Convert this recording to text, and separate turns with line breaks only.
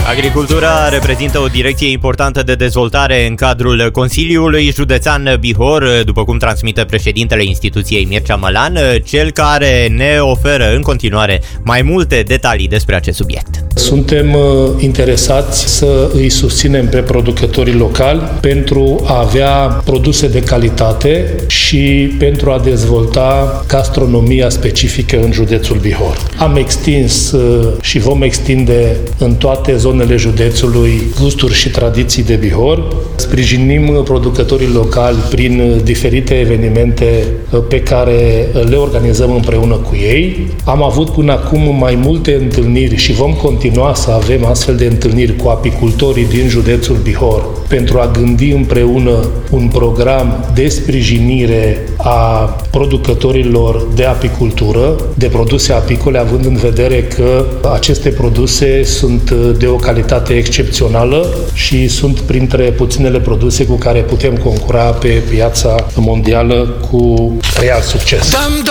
Agricultura reprezintă o direcție importantă de dezvoltare în cadrul Consiliului Județean Bihor, după cum transmite președintele instituției Mircea Mălan, cel care ne oferă în continuare mai multe detalii despre acest subiect.
Suntem interesați să îi susținem pe producătorii locali pentru a avea produse de calitate și pentru a dezvolta gastronomia specifică în județul Bihor. Am extins și vom extinde în toate zonele județului gusturi și tradiții de Bihor. Sprijinim producătorii locali prin diferite evenimente pe care le organizăm împreună cu ei. Am avut până acum mai multe întâlniri și vom continua să avem astfel de întâlniri cu apicultorii din județul Bihor pentru a gândi împreună un program de sprijinire a producătorilor de apicultură, de produse apicole, având în vedere că aceste produse sunt de o calitate excepțională și sunt printre puținele produse cu care putem concura pe piața mondială cu real succes.